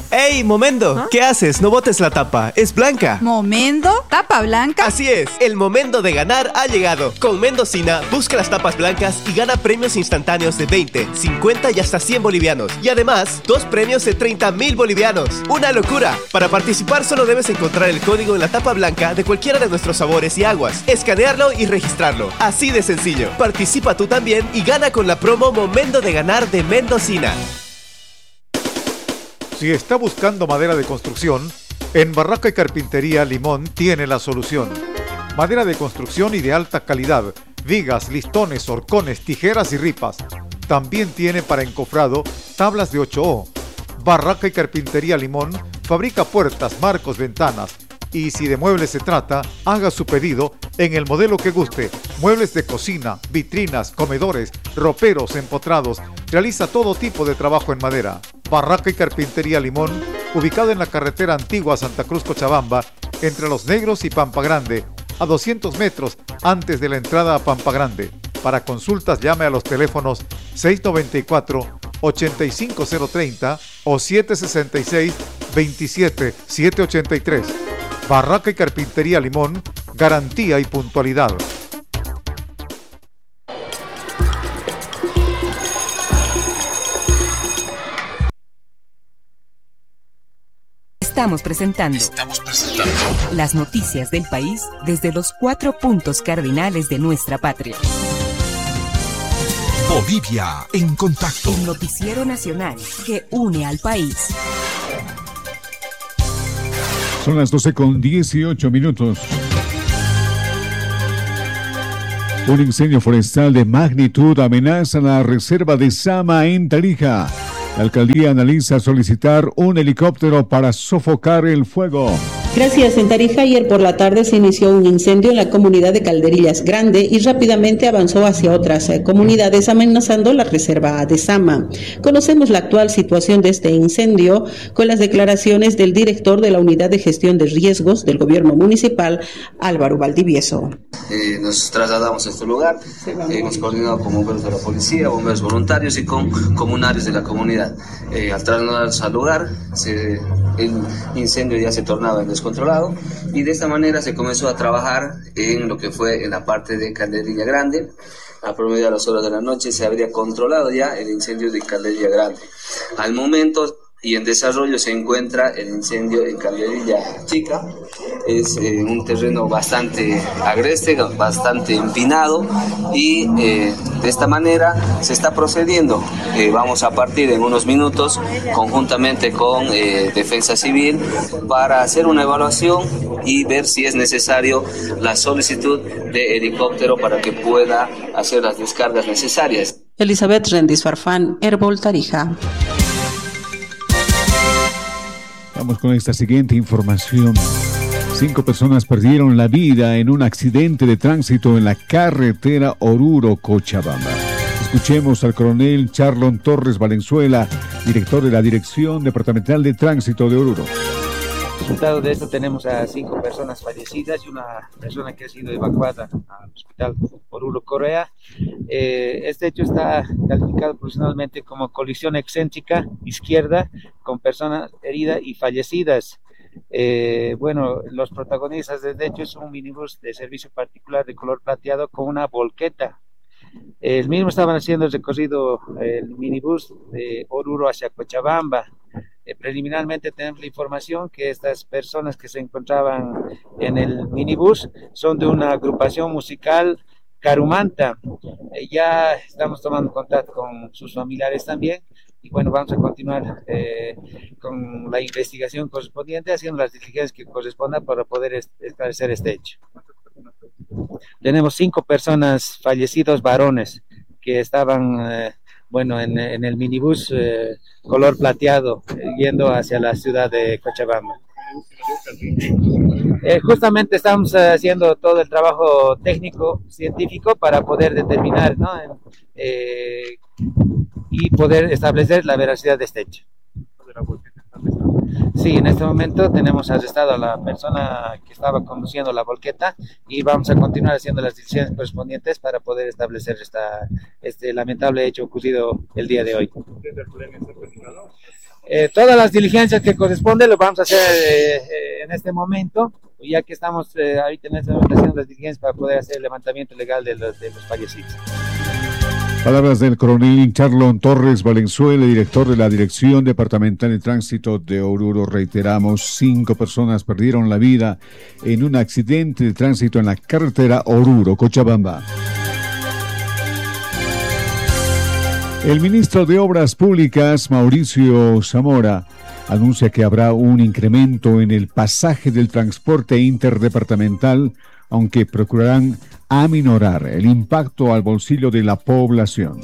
¡Ey, Momendo! ¿Ah? ¿Qué haces? No botes la tapa, es blanca. ¿Momendo? ¿Tapa blanca? Así es, el momento de ganar ha llegado. Con Mendocina, busca las tapas blancas y gana premios instantáneos de 20, 50 y hasta 100 bolivianos. Y además, 2 premios de 30.000 bolivianos. ¡Una locura! Para participar solo debes encontrar el código en la tapa blanca de cualquiera de nuestros sabores y aguas, escanearlo y registrarlo. Así de sencillo. Participa tú también y gana con la promo Momento de Ganar de Mendocina. Si está buscando madera de construcción, en Barraca y Carpintería Limón tiene la solución. Madera de construcción y de alta calidad, vigas, listones, horcones, tijeras y ripas. También tiene para encofrado tablas de 8O. Barraca y Carpintería Limón fabrica puertas, marcos, ventanas. Y si de muebles se trata, haga su pedido en el modelo que guste. Muebles de cocina, vitrinas, comedores, roperos, empotrados. Realiza todo tipo de trabajo en madera. Barraca y Carpintería Limón, ubicado en la carretera antigua Santa Cruz Cochabamba, entre Los Negros y Pampa Grande, a 200 metros antes de la entrada a Pampa Grande. Para consultas llame a los teléfonos 694-85030 o 766-27783. Barraca y Carpintería Limón, garantía y puntualidad. Estamos presentando las noticias del país desde los 4 puntos cardinales de nuestra patria. Bolivia en contacto. El noticiero nacional que une al país. Son las 12:18. Un incendio forestal de magnitud amenaza la reserva de Sama en Tarija. La alcaldía analiza solicitar un helicóptero para sofocar el fuego. Gracias. En Tarija, ayer por la tarde se inició un incendio en la comunidad de Calderillas Grande y rápidamente avanzó hacia otras comunidades, amenazando la reserva de Sama. Conocemos la actual situación de este incendio con las declaraciones del director de la Unidad de Gestión de Riesgos del Gobierno Municipal, Álvaro Valdivieso. Nos trasladamos a este lugar, hemos coordinado con bomberos de la policía, bomberos voluntarios y con comunarios de la comunidad. Al trasladarnos al lugar, el incendio ya se tornaba en descontrolado y de esta manera se comenzó a trabajar en lo que fue en la parte de Calderilla Grande. A promedio de las horas de la noche se habría controlado ya el incendio de Calderilla Grande. Al momento y en desarrollo se encuentra el incendio en Calderilla Chica. Es un terreno bastante agreste, bastante empinado y de esta manera se está procediendo. Vamos a partir en unos minutos conjuntamente con Defensa Civil para hacer una evaluación y ver si es necesario la solicitud de helicóptero para que pueda hacer las descargas necesarias. Elizabeth Rendis Farfán, Herbol Tarija. Vamos con esta siguiente información. 5 personas perdieron la vida en un accidente de tránsito en la carretera Oruro-Cochabamba. Escuchemos al coronel Charlon Torres Valenzuela, director de la Dirección Departamental de Tránsito de Oruro. Resultado de esto tenemos a 5 personas fallecidas y una persona que ha sido evacuada al hospital Oruro Correa. Este hecho está calificado profesionalmente como colisión excéntrica izquierda con personas heridas y fallecidas. Los protagonistas de este hecho es un minibús de servicio particular de color plateado con una volqueta. El mismo estaban haciendo el recorrido, el minibús de Oruro hacia Cochabamba. Preliminarmente tenemos la información que estas personas que se encontraban en el minibús son de una agrupación musical Carumanta. Ya estamos tomando contacto con sus familiares también y bueno, vamos a continuar con la investigación correspondiente, haciendo las diligencias que correspondan para poder esclarecer este hecho. Tenemos 5 personas fallecidos varones que estaban en el minibús color plateado yendo hacia la ciudad de Cochabamba. Justamente estamos haciendo todo el trabajo técnico científico para poder determinar, ¿no? Y poder establecer la veracidad de este hecho. Sí, en este momento tenemos arrestado a la persona que estaba conduciendo la volqueta y vamos a continuar haciendo las diligencias correspondientes para poder establecer este lamentable hecho ocurrido el día de hoy. Todas las diligencias que corresponden lo vamos a hacer en este momento, ya que estamos ahorita en esta momento haciendo las diligencias para poder hacer el levantamiento legal de los fallecidos. Palabras del coronel Charlon Torres Valenzuela, director de la Dirección Departamental de Tránsito de Oruro. Reiteramos, 5 personas perdieron la vida en un accidente de tránsito en la carretera Oruro-Cochabamba. El ministro de Obras Públicas, Mauricio Zamora, anuncia que habrá un incremento en el pasaje del transporte interdepartamental, aunque procurarán aminorar el impacto al bolsillo de la población.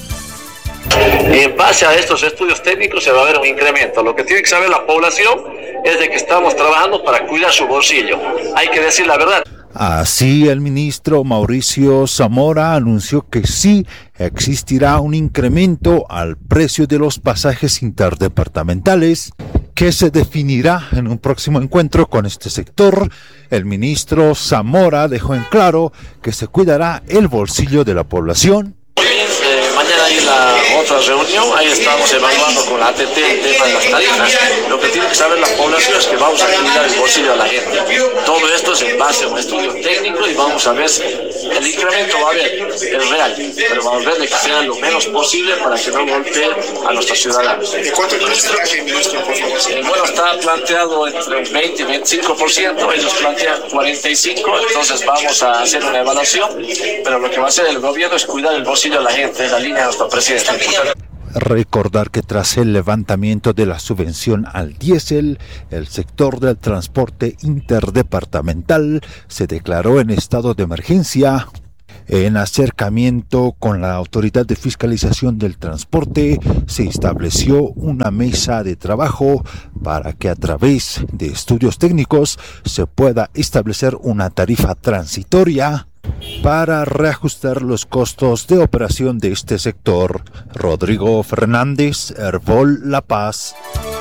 En base a estos estudios técnicos se va a ver un incremento. Lo que tiene que saber la población es de que estamos trabajando para cuidar su bolsillo. Hay que decir la verdad. Así, el ministro Mauricio Zamora anunció que sí existirá un incremento al precio de los pasajes interdepartamentales, que se definirá en un próximo encuentro con este sector. El ministro Zamora dejó en claro que se cuidará el bolsillo de la población. Mañana hay la otra reunión, ahí estamos evaluando con la ATT el tema de las tarifas. Lo que tiene que saber la población es que vamos a cuidar el bolsillo de la gente. Todo esto es en base a un estudio técnico y vamos a ver si el incremento va a haber, es real, pero vamos a ver de que sea lo menos posible para que no golpee a nuestros ciudadanos. ¿De cuánto es el porcentaje, ministro, por favor? Bueno, está planteado entre un 20 y 25%, ellos plantean 45%, entonces vamos a hacer una evaluación, pero lo que va a hacer el gobierno es cuidar el bolsillo de la gente, la línea de nuestro presidente. Recordar que tras el levantamiento de la subvención al diésel, el sector del transporte interdepartamental se declaró en estado de emergencia. En acercamiento con la Autoridad de Fiscalización del Transporte, se estableció una mesa de trabajo para que a través de estudios técnicos se pueda establecer una tarifa transitoria para reajustar los costos de operación de este sector. Rodrigo Fernández, Herbol La Paz.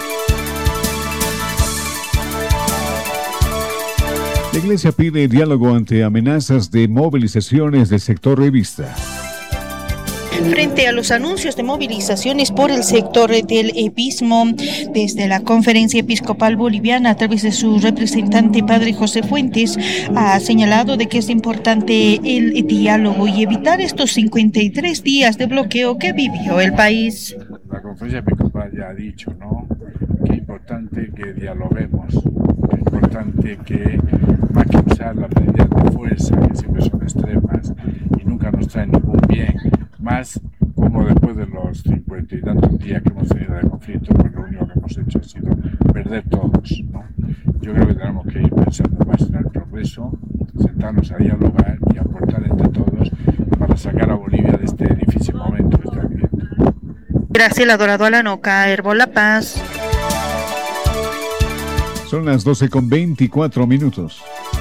La Iglesia pide diálogo ante amenazas de movilizaciones del sector revista. Frente a los anuncios de movilizaciones por el sector del evismo, desde la Conferencia Episcopal Boliviana, a través de su representante, Padre José Fuentes, ha señalado de que es importante el diálogo y evitar estos 53 días de bloqueo que vivió el país. La Conferencia Episcopal ya ha dicho, ¿no?, que es importante que dialoguemos, que es importante que, más que usar las medidas de fuerza, que siempre son extremas y nunca nos traen ningún bien, más como después de los 50 y tantos días que hemos tenido de conflicto, pues lo único que hemos hecho ha sido perder todos, ¿no? Yo creo que tenemos que ir pensando más en el progreso, sentarnos a dialogar y aportar entre todos para sacar a Bolivia de este difícil momento que está viviendo. Graciela Dorado Alanoca, Herbol La Paz. Son las 12:24.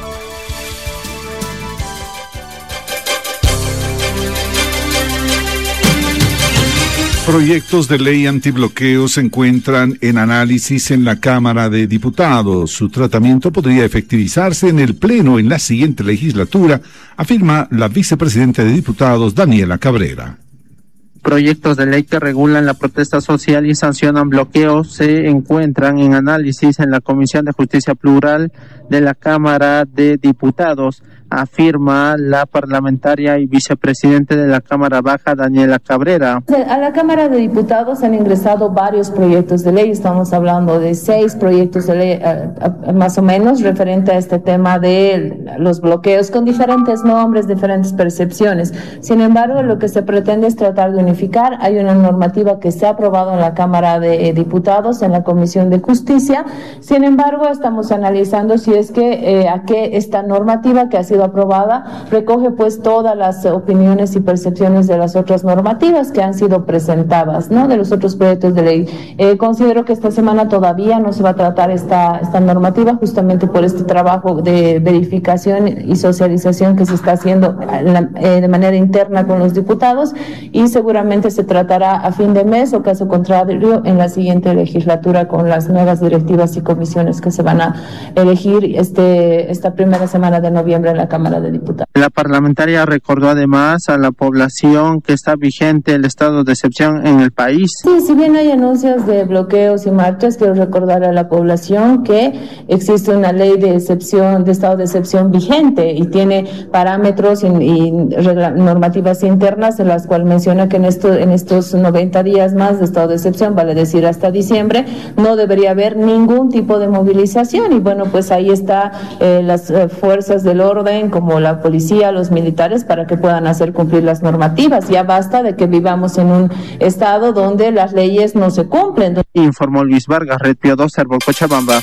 Proyectos de ley antibloqueo se encuentran en análisis en la Cámara de Diputados. Su tratamiento podría efectivizarse en el Pleno en la siguiente legislatura, afirma la vicepresidenta de Diputados, Daniela Cabrera. Proyectos de ley que regulan la protesta social y sancionan bloqueos se encuentran en análisis en la Comisión de Justicia Plural de la Cámara de Diputados, afirma la parlamentaria y vicepresidente de la Cámara Baja, Daniela Cabrera. A la Cámara de Diputados han ingresado varios proyectos de ley, estamos hablando de 6 proyectos de ley más o menos referente a este tema de los bloqueos con diferentes nombres, diferentes percepciones. Sin embargo, lo que se pretende es tratar de unificar. Hay una normativa que se ha aprobado en la Cámara de Diputados, en la Comisión de Justicia. Sin embargo, estamos analizando si es que a qué esta normativa que ha sido aprobada recoge pues todas las opiniones y percepciones de las otras normativas que han sido presentadas, ¿no?, de los otros proyectos de ley. Considero que esta semana todavía no se va a tratar esta normativa, justamente por este trabajo de verificación y socialización que se está haciendo de manera interna con los diputados, y seguramente se tratará a fin de mes o caso contrario en la siguiente legislatura con las nuevas directivas y comisiones que se van a elegir esta primera semana de noviembre en la la Cámara de Diputados. La parlamentaria recordó además a la población que está vigente el estado de excepción en el país. Sí, si bien hay anuncios de bloqueos y marchas, quiero recordar a la población que existe una ley de excepción, de estado de excepción vigente y tiene parámetros y normativas internas en las cuales menciona que en estos 90 días más de estado de excepción, vale decir hasta diciembre, no debería haber ningún tipo de movilización. Y bueno, pues ahí está las fuerzas del orden como la policía, los militares, para que puedan hacer cumplir las normativas. Ya basta de que vivamos en un estado donde las leyes no se cumplen. Informó Luis Vargas, Red Pío 2, Herbol, Cochabamba.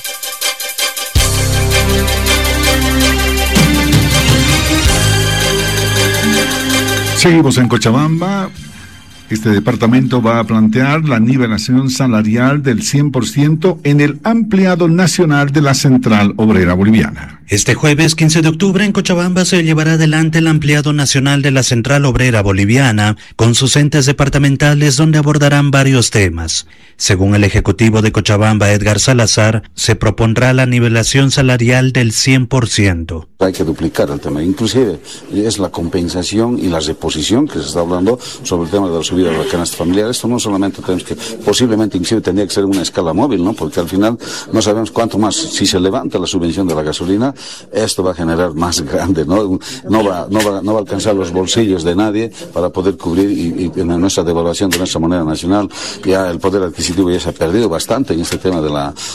Seguimos en Cochabamba. Este departamento va a plantear la nivelación salarial del 100% en el ampliado nacional de la Central Obrera Boliviana. Este jueves 15 de octubre en Cochabamba se llevará adelante el ampliado nacional de la Central Obrera Boliviana con sus entes departamentales donde abordarán varios temas. Según el ejecutivo de Cochabamba, Edgar Salazar, se propondrá la nivelación salarial del 100%. Hay que duplicar el tema, inclusive es la compensación y la reposición que se está hablando sobre el tema de la subida de la canasta familiar. Esto no solamente tenemos que, posiblemente inclusive tendría que ser una escala móvil, ¿no? Porque al final no sabemos cuánto más, si se levanta la subvención de la gasolina, esto va a generar más grande, ¿no? No va a alcanzar los bolsillos de nadie para poder cubrir y en nuestra devaluación de nuestra moneda nacional, ya el poder adquisitivo ya se ha perdido bastante en este tema de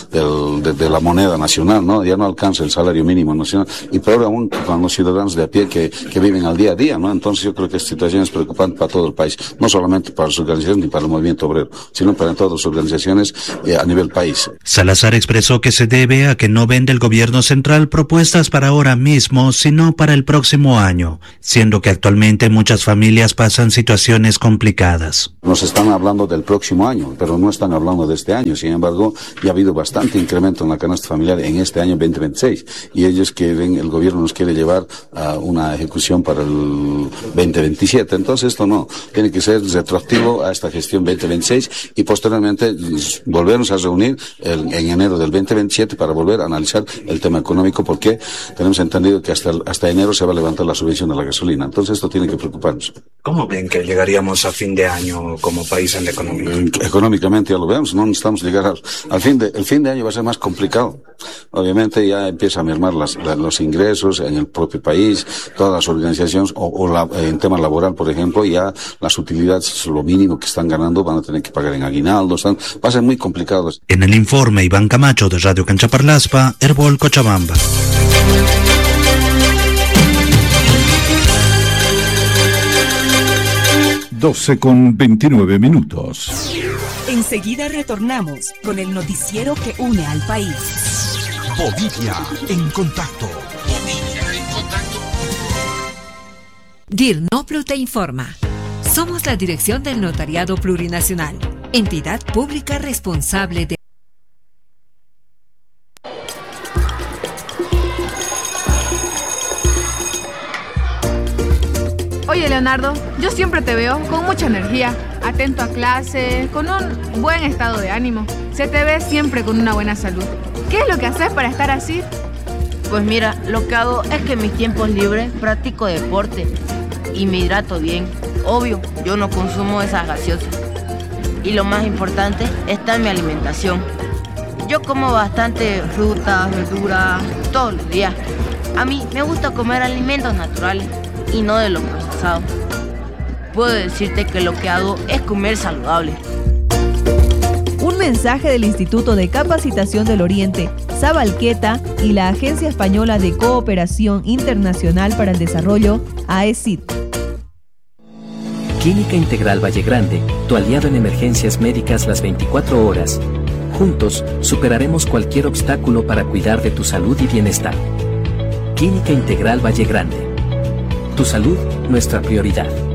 la moneda nacional, ¿no? Ya no alcanza el salario mínimo nacional y peor aún con los ciudadanos de a pie que viven al día a día, ¿no? Entonces yo creo que esta situación es preocupante para todo el país, no solamente para las organizaciones ni para el movimiento obrero, sino para todas las organizaciones a nivel país. Salazar expresó que se debe a que no vende el gobierno central propuestas para ahora mismo, sino para el próximo año, siendo que actualmente muchas familias pasan situaciones complicadas. Nos están hablando del próximo año, pero no están hablando de este año. Sin embargo, ya ha habido bastante incremento en la canasta familiar en este año 2026 y ellos quieren, el gobierno nos quiere llevar a una ejecución para el 2027. Entonces esto no, tiene que ser retroactivo a esta gestión 2026 y posteriormente volvernos a reunir en enero del 2027 para volver a analizar el tema económico, porque tenemos entendido que hasta enero se va a levantar la subvención de la gasolina. Entonces esto tiene que preocuparnos. ¿Cómo ven que llegaríamos a fin de año como país en la economía? Económicamente ya lo vemos, no necesitamos llegar al fin de año va a ser más complicado. Obviamente ya empieza a mermar los ingresos en el propio país, todas las organizaciones en tema laboral, por ejemplo, ya las utilidades, lo mínimo que están ganando, van a tener que pagar en aguinaldos, va a ser muy complicado. En el informe, Iván Camacho de Radio Canchaparlaspa, Herbol, Cochabamba. con 29 minutos. Enseguida retornamos con el noticiero que une al país. Bolivia en contacto. DIRNOPLU te informa. Somos la Dirección del Notariado Plurinacional, entidad pública responsable de... Oye, Leonardo, yo siempre te veo con mucha energía, atento a clase, con un buen estado de ánimo. Se te ve siempre con una buena salud. ¿Qué es lo que haces para estar así? Pues mira, lo que hago es que en mis tiempos libres practico deporte y me hidrato bien. Obvio, yo no consumo esas gaseosas. Y lo más importante está en mi alimentación. Yo como bastante frutas, verduras, todos los días. A mí me gusta comer alimentos naturales y no de lo procesado. Puedo decirte que lo que hago es comer saludable. Un mensaje del Instituto de Capacitación del Oriente, Sabalqueta y la Agencia Española de Cooperación Internacional para el Desarrollo, AECID. Clínica Integral Valle Grande, tu aliado en emergencias médicas las 24 horas. Juntos superaremos cualquier obstáculo para cuidar de tu salud y bienestar. Clínica Integral Valle Grande. Tu salud, nuestra prioridad.